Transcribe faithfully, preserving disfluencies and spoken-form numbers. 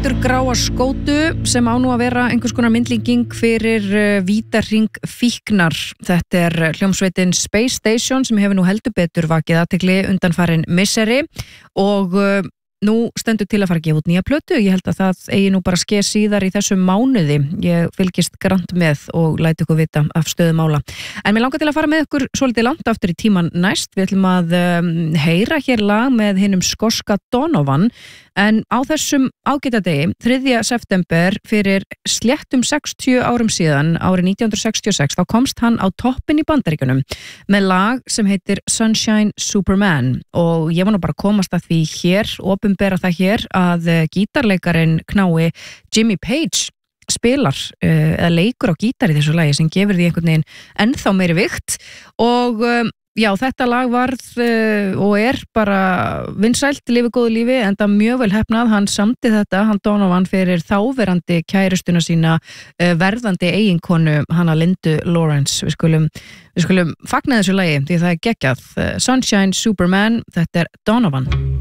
Næturgráa skótu sem á nú að vera einhvers konar myndlíking fyrir uh, Vítahring fíknar. Þetta er hljómsveitin Space Station sem hefur nú heldur betur vakið athygli undanfarin misseri og uh, nú stendur til að fara að gefa út nýja plötu. Ég held að það eigi nú bara skeið síðar í þessum mánuði. Ég fylgist grannt með og læti ykkur vita af stöðu mála. En mér langar til að fara með ykkur svolítið langt aftur í tíman næst. Við ætlum að um, heyra hér lag með hinum skoska Donovan. En á þessum ágæta degi, þriðja september fyrir sléttum sextíu árum síðan, árið nítján hundruð sextíu og sex, þá komst hann á toppinn í Bandaríkjunum með lag sem heitir Sunshine Superman og ég var nú bara að komast að því hér, opinbera það hér að gítarleikarin knái Jimmy Page spilar uh, eða leikur á gítar í þessu lagi sem gefur því einhvern veginn ennþá meiri vikt og um, já, þetta lag varð uh, og er bara vinsælt, lifi góðu lífi, enda mjög vel heppnað. Hann samdi þetta, hann Donovan fyrir þáverandi kærustuna sína uh, verðandi eiginkonu, hana Lindu Lawrence. Við skulum, við skulum fagna þessu lagi því það er geggjað. Uh, Sunshine Superman, þetta er Donovan.